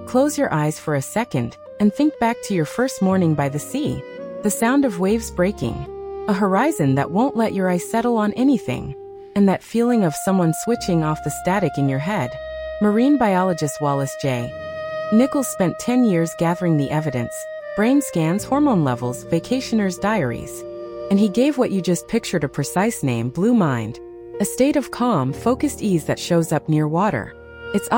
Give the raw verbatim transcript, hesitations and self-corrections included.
Close your eyes for a second and think back to your first morning by the sea. The sound of waves breaking, a horizon that won't let your eyes settle on anything, and that feeling of someone switching off the static in your head. Marine biologist Wallace J. Nichols spent ten years gathering the evidence, brain scans, hormone levels, vacationers' diaries. And he gave what you just pictured a precise name: blue mind, a state of calm, focused ease that shows up near water. It's